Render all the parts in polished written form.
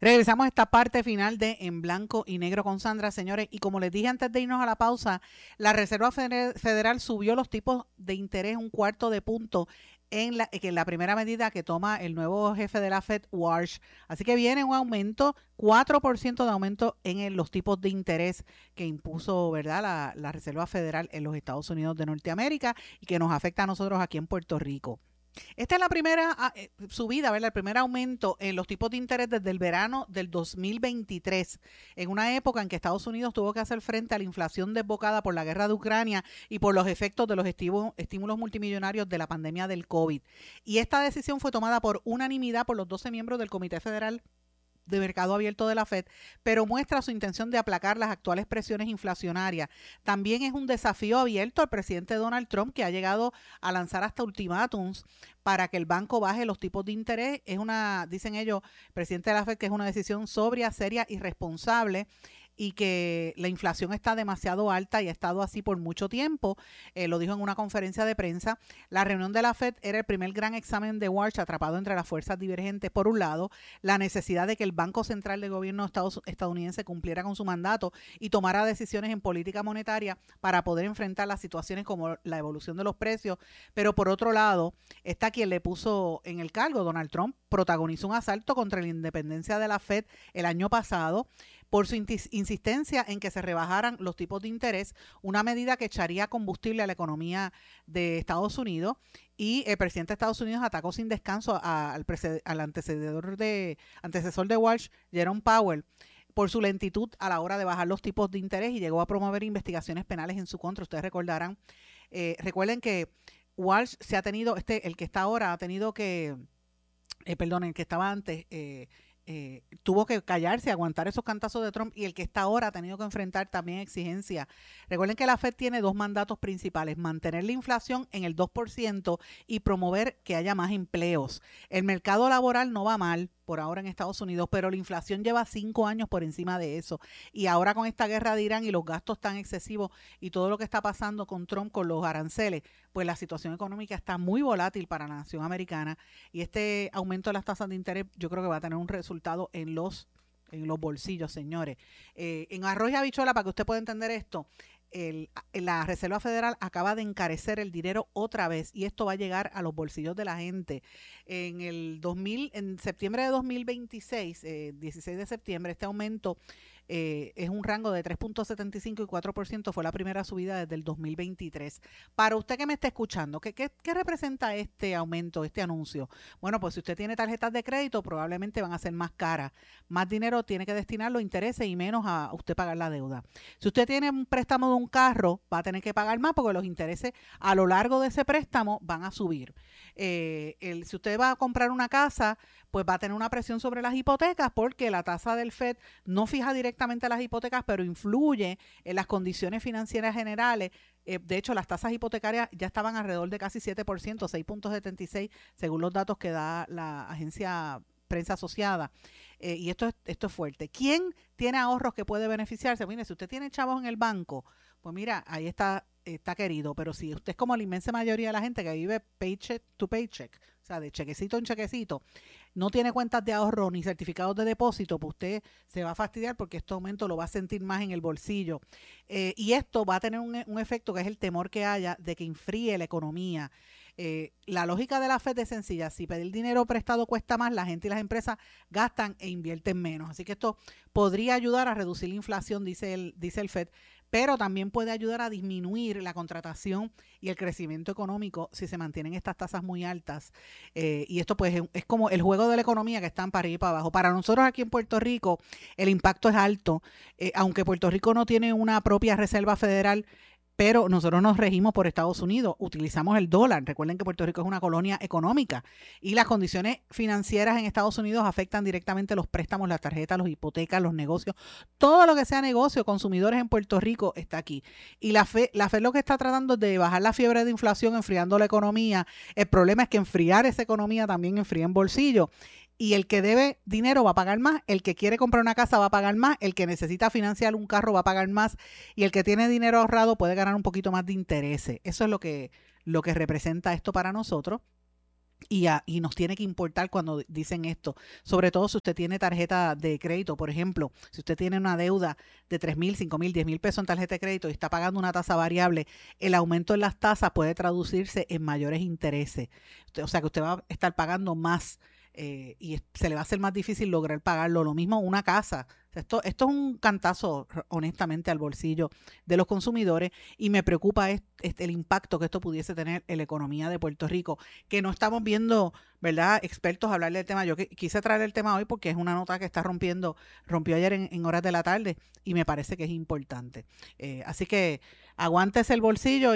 Regresamos a esta parte final de En Blanco y Negro con Sandra, señores, y como les dije antes de irnos a la pausa, la Reserva Federal subió los tipos de interés un cuarto de punto en la primera medida que toma el nuevo jefe de la Fed, Warsh. Así que viene un aumento, 4% de aumento en los tipos de interés que impuso, ¿verdad?, la Reserva Federal en los Estados Unidos de Norteamérica y que nos afecta a nosotros aquí en Puerto Rico. Esta es la primera subida, ¿verdad? El primer aumento en los tipos de interés desde el verano del 2023, en una época en que Estados Unidos tuvo que hacer frente a la inflación desbocada por la guerra de Ucrania y por los efectos de los estímulos multimillonarios de la pandemia del COVID. Y esta decisión fue tomada por unanimidad por los 12 miembros del Comité Federal de Mercado Abierto de la Fed, pero muestra su intención de aplacar las actuales presiones inflacionarias. También es un desafío abierto al presidente Donald Trump, que ha llegado a lanzar hasta ultimátums para que el banco baje los tipos de interés. Es una, dicen ellos, presidente de la Fed, que es una decisión sobria, seria y responsable, y que la inflación está demasiado alta y ha estado así por mucho tiempo. Lo dijo en una conferencia de prensa. La reunión de la Fed era el primer gran examen de Warsh, atrapado entre las fuerzas divergentes. Por un lado, la necesidad de que el Banco Central del gobierno estadounidense cumpliera con su mandato y tomara decisiones en política monetaria para poder enfrentar las situaciones como la evolución de los precios. Pero por otro lado, está quien le puso en el cargo. Donald Trump protagonizó un asalto contra la independencia de la Fed el año pasado por su insistencia en que se rebajaran los tipos de interés, una medida que echaría combustible a la economía de Estados Unidos. Y el presidente de Estados Unidos atacó sin descanso al antecesor de Walsh, Jerome Powell, por su lentitud a la hora de bajar los tipos de interés, y llegó a promover investigaciones penales en su contra. Ustedes recordarán, recuerden que Walsh se ha tenido, el que está ahora ha tenido que, el que estaba antes, tuvo que callarse, aguantar esos cantazos de Trump, y el que está ahora ha tenido que enfrentar también exigencias. Recuerden que la Fed tiene dos mandatos principales: mantener la inflación en el 2% y promover que haya más empleos. El mercado laboral no va mal por ahora en Estados Unidos, pero la inflación lleva 5 años por encima de eso, y ahora con esta guerra de Irán y los gastos tan excesivos y todo lo que está pasando con Trump con los aranceles, pues la situación económica está muy volátil para la nación americana, y este aumento de las tasas de interés yo creo que va a tener un resultado en los bolsillos, señores. En arroz y habichuela, para que usted pueda entender esto, la Reserva Federal acaba de encarecer el dinero otra vez, y esto va a llegar a los bolsillos de la gente. En septiembre de 2026, 16 de septiembre, este aumento es un rango de 3.75 y 4%, fue la primera subida desde el 2023. Para usted que me está escuchando, ¿qué representa este aumento, este anuncio? Bueno, pues si usted tiene tarjetas de crédito, probablemente van a ser más caras. Más dinero tiene que destinarlo a intereses y menos a usted pagar la deuda. Si usted tiene un préstamo de un carro, va a tener que pagar más porque los intereses a lo largo de ese préstamo van a subir. Si usted va a comprar una casa, pues va a tener una presión sobre las hipotecas, porque la tasa del Fed no fija directamente las hipotecas, pero influye en las condiciones financieras generales. De hecho, las tasas hipotecarias ya estaban alrededor de casi 7%, 6.76, según los datos que da la agencia Prensa Asociada. Y esto es fuerte. ¿Quién tiene ahorros que puede beneficiarse? Mire, si usted tiene chavos en el banco, pues mira, ahí está querido. Pero si usted es como la inmensa mayoría de la gente que vive paycheck to paycheck, o sea, de chequecito en chequecito, no tiene cuentas de ahorro ni certificados de depósito, pues usted se va a fastidiar, porque este aumento lo va a sentir más en el bolsillo. Y esto va a tener un efecto, que es el temor que haya de que enfríe la economía. La lógica de la Fed es sencilla: si pedir dinero prestado cuesta más, la gente y las empresas gastan e invierten menos. Así que esto podría ayudar a reducir la inflación, dice el Fed, pero también puede ayudar a disminuir la contratación y el crecimiento económico si se mantienen estas tasas muy altas. Y esto pues es como el juego de la economía, que están para arriba y para abajo. Para nosotros aquí en Puerto Rico el impacto es alto, aunque Puerto Rico no tiene una propia reserva federal, pero nosotros nos regimos por Estados Unidos, utilizamos el dólar. Recuerden que Puerto Rico es una colonia económica, y las condiciones financieras en Estados Unidos afectan directamente los préstamos, las tarjetas, los hipotecas, los negocios. Todo lo que sea negocio, consumidores en Puerto Rico, está aquí. Y la Fed lo que está tratando es de bajar la fiebre de inflación, enfriando la economía. El problema es que enfriar esa economía también enfría en bolsillo. Y el que debe dinero va a pagar más, el que quiere comprar una casa va a pagar más, el que necesita financiar un carro va a pagar más, y el que tiene dinero ahorrado puede ganar un poquito más de intereses. Eso es lo que representa esto para nosotros. y nos tiene que importar cuando dicen esto, sobre todo si usted tiene tarjeta de crédito, por ejemplo, si usted tiene una deuda de 3,000, 5,000, 10,000 pesos en tarjeta de crédito y está pagando una tasa variable, el aumento en las tasas puede traducirse en mayores intereses. O sea que usted va a estar pagando más y se le va a hacer más difícil lograr pagarlo. Lo mismo una casa. Esto es un cantazo, honestamente, al bolsillo de los consumidores y me preocupa el impacto que esto pudiese tener en la economía de Puerto Rico, que no estamos viendo, ¿verdad?, expertos hablar del tema. Yo quise traer el tema hoy porque es una nota que rompió ayer en horas de la tarde y me parece que es importante. Así que aguántese el bolsillo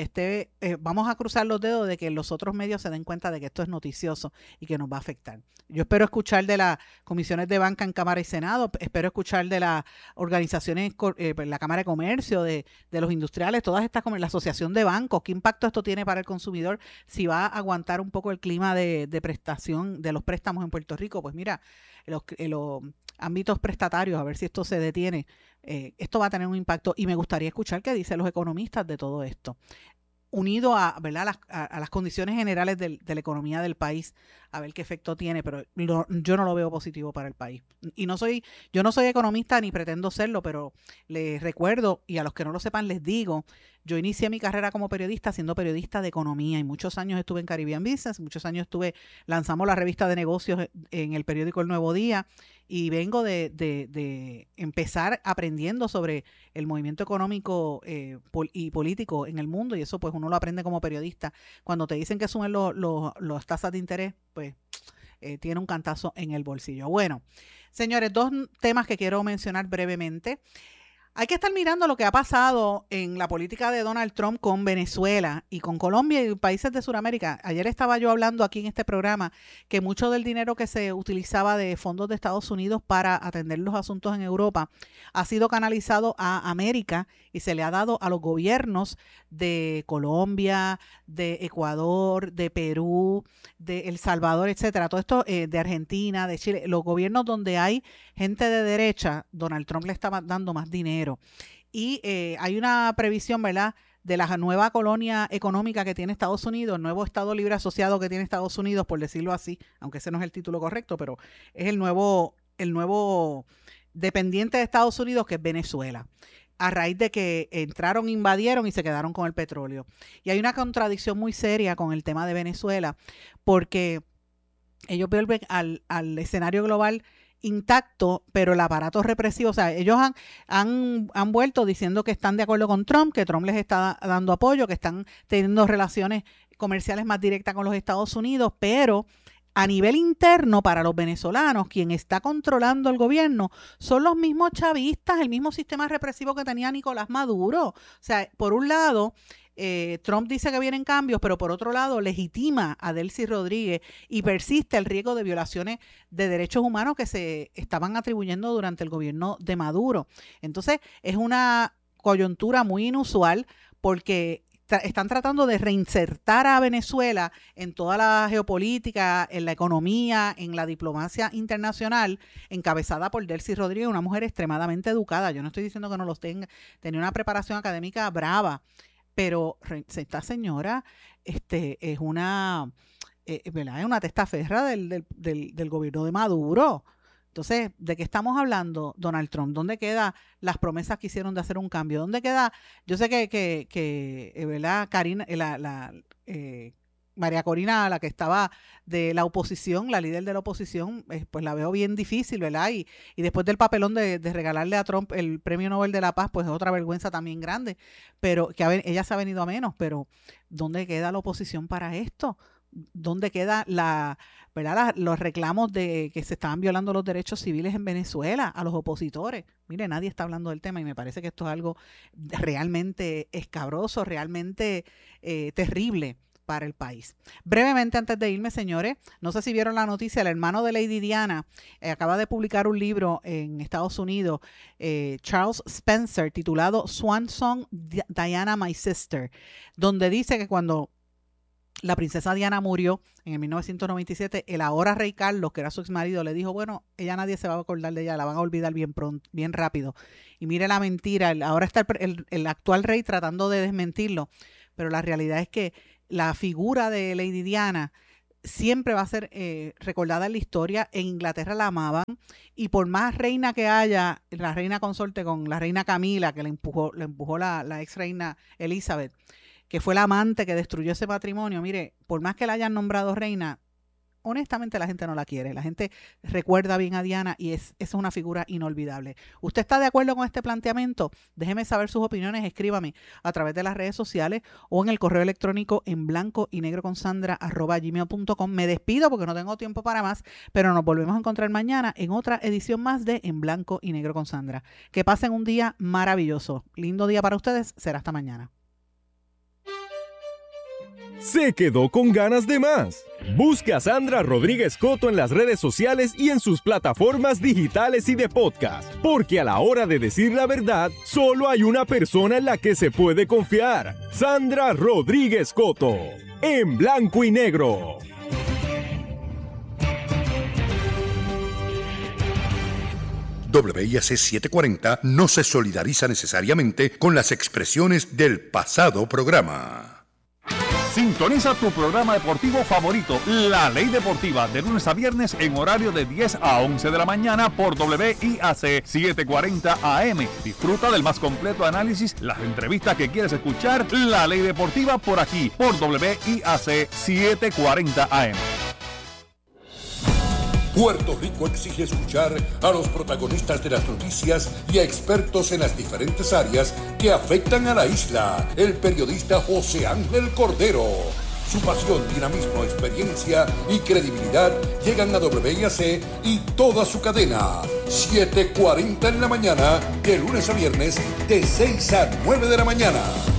vamos a cruzar los dedos de que los otros medios se den cuenta de que esto es noticioso y que nos va a afectar. Yo espero escuchar de las comisiones de banca en Cámara y Senado, espero escuchar de las organizaciones, la Cámara de Comercio, de los industriales, todas estas, como la Asociación de Bancos, qué impacto esto tiene para el consumidor, si va a aguantar un poco el clima de prestación de los préstamos en Puerto Rico. Pues mira, los ámbitos prestatarios, a ver si esto se detiene. Esto va a tener un impacto y me gustaría escuchar qué dicen los economistas de todo esto, unido a, ¿verdad?, a las condiciones generales de la economía del país, a ver qué efecto tiene, pero yo no lo veo positivo para el país. Y yo no soy economista ni pretendo serlo, pero les recuerdo, y a los que no lo sepan les digo, yo inicié mi carrera como periodista siendo periodista de economía y muchos años estuve en Caribbean Business, muchos años lanzamos la revista de negocios en el periódico El Nuevo Día y vengo de empezar aprendiendo sobre el movimiento económico y político en el mundo, y eso pues uno lo aprende como periodista. Cuando te dicen que suben las tasas de interés, pues tiene un cantazo en el bolsillo. Bueno, señores, dos temas que quiero mencionar brevemente. Hay que estar mirando lo que ha pasado en la política de Donald Trump con Venezuela y con Colombia y países de Sudamérica. Ayer estaba yo hablando aquí en este programa que mucho del dinero que se utilizaba de fondos de Estados Unidos para atender los asuntos en Europa ha sido canalizado a América y se le ha dado a los gobiernos de Colombia, de Ecuador, de Perú, de El Salvador, etcétera. Todo esto de Argentina, de Chile, los gobiernos donde hay gente de derecha, Donald Trump le está dando más dinero. Y hay una previsión, ¿verdad?, de la nueva colonia económica que tiene Estados Unidos, el nuevo Estado Libre Asociado que tiene Estados Unidos, por decirlo así, aunque ese no es el título correcto, pero es el nuevo dependiente de Estados Unidos, que es Venezuela, a raíz de que entraron, invadieron y se quedaron con el petróleo. Y hay una contradicción muy seria con el tema de Venezuela, porque ellos vuelven al escenario global intacto, pero el aparato represivo, o sea, ellos han vuelto diciendo que están de acuerdo con Trump, que Trump les está dando apoyo, que están teniendo relaciones comerciales más directas con los Estados Unidos, pero a nivel interno, para los venezolanos, quien está controlando el gobierno son los mismos chavistas, el mismo sistema represivo que tenía Nicolás Maduro. O sea, por un lado, Trump dice que vienen cambios, pero por otro lado legitima a Delcy Rodríguez y persiste el riesgo de violaciones de derechos humanos que se estaban atribuyendo durante el gobierno de Maduro. Entonces, es una coyuntura muy inusual porque están tratando de reinsertar a Venezuela en toda la geopolítica, en la economía, en la diplomacia internacional, encabezada por Delcy Rodríguez, una mujer extremadamente educada. Yo no estoy diciendo que no los tenga una preparación académica brava, pero esta señora es una, ¿verdad?, es una testaferra del gobierno de Maduro. Entonces, ¿de qué estamos hablando, Donald Trump? ¿Dónde quedan las promesas que hicieron de hacer un cambio? ¿Dónde queda? Yo sé que ¿verdad?, Karina, María Corina, la que estaba de la oposición, la líder de la oposición, pues la veo bien difícil, ¿verdad? Y después del papelón de regalarle a Trump el Premio Nobel de la Paz, pues es otra vergüenza también grande, pero que ella se ha venido a menos, pero ¿dónde queda la oposición para esto? ¿Dónde queda ¿verdad?, los reclamos de que se estaban violando los derechos civiles en Venezuela a los opositores? Mire, nadie está hablando del tema y me parece que esto es algo realmente escabroso, realmente terrible para el país. Brevemente, antes de irme, señores, no sé si vieron la noticia, el hermano de Lady Diana acaba de publicar un libro en Estados Unidos, Charles Spencer, titulado Swan Song, Diana, My Sister, donde dice que cuando la princesa Diana murió en el 1997, el ahora rey Carlos, que era su exmarido, le dijo, bueno, ella nadie se va a acordar de ella, la van a olvidar bien pronto, bien rápido. Y mire la mentira, ahora está el actual rey tratando de desmentirlo, pero la realidad es que la figura de Lady Diana siempre va a ser recordada en la historia. En Inglaterra la amaban, y por más reina que haya, la reina consorte con la reina Camila, que le empujó la ex reina Elizabeth, que fue la amante que destruyó ese matrimonio, mire, por más que la hayan nombrado reina, honestamente la gente no la quiere. La gente recuerda bien a Diana y es una figura inolvidable. ¿Usted está de acuerdo con este planteamiento? Déjeme saber sus opiniones, escríbame a través de las redes sociales o en el correo electrónico en blancoynegro@gmail.com. Me despido porque no tengo tiempo para más, pero nos volvemos a encontrar mañana en otra edición más de En Blanco y Negro con Sandra. Que pasen un día maravilloso. Lindo día para ustedes. Será hasta mañana. ¿Se quedó con ganas de más? Busque a Sandra Rodríguez Coto en las redes sociales y en sus plataformas digitales y de podcast, porque a la hora de decir la verdad, solo hay una persona en la que se puede confiar: Sandra Rodríguez Coto, en Blanco y Negro. WIAC 740 no se solidariza necesariamente con las expresiones del pasado programa. Sintoniza tu programa deportivo favorito, La Ley Deportiva, de lunes a viernes en horario de 10 a 11 de la mañana por WIAC 740 AM. Disfruta del más completo análisis, las entrevistas que quieres escuchar. La Ley Deportiva por aquí, por WIAC 740 AM. Puerto Rico exige escuchar a los protagonistas de las noticias y a expertos en las diferentes áreas que afectan a la isla. El periodista José Ángel Cordero. Su pasión, dinamismo, experiencia y credibilidad llegan a WIAC y toda su cadena. 7:40 en la mañana, de lunes a viernes, de 6 a 9 de la mañana.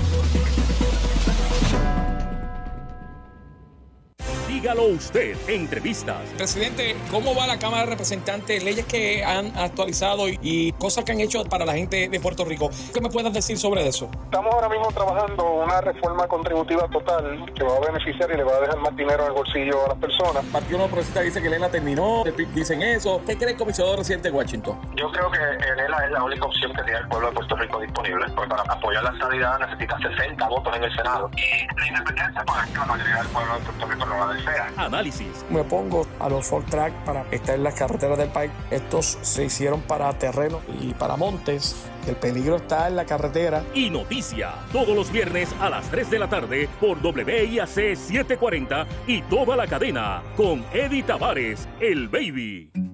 Dígalo usted, entrevistas. Presidente, ¿cómo va la Cámara de Representantes? Leyes que han actualizado y cosas que han hecho para la gente de Puerto Rico. ¿Qué me puedes decir sobre eso? Estamos ahora mismo trabajando una reforma contributiva total que va a beneficiar y le va a dejar más dinero en el bolsillo a las personas. El Partido No Progresista dice que Lela terminó, dicen eso. ¿Qué cree el comisionado residente de Washington? Yo creo que Lela es la única opción que tiene el pueblo de Puerto Rico disponible. Porque para apoyar la estabilidad necesita 60 votos en el Senado. Y la independencia, pues es que la mayoría del pueblo de Puerto Rico no la desea. Análisis. Me opongo a los Ford Track para estar en las carreteras del país. Estos se hicieron para terreno y para montes. El peligro está en la carretera. Y noticia, todos los viernes a las 3 de la tarde por WIAC 740 y toda la cadena, con Eddie Tavares, el Baby.